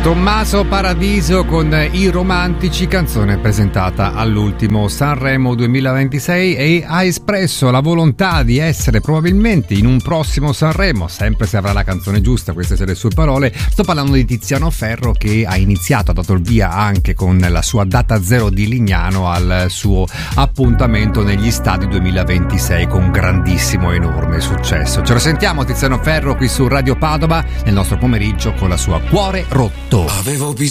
Tommaso Paradiso con I Romantici, canzone presentata all'ultimo Sanremo 2026, e ha espresso la volontà di essere probabilmente in un prossimo Sanremo, sempre se avrà la canzone giusta. Queste sono le sue parole. Sto parlando di Tiziano Ferro, che ha iniziato, ha dato il via anche con la sua data zero di Lignano al suo appuntamento negli stadi 2026 con grandissimo, enorme successo. Ce lo sentiamo Tiziano Ferro qui su Radio Padova nel nostro pomeriggio con la sua Cuore Rotto. Avevo bisogno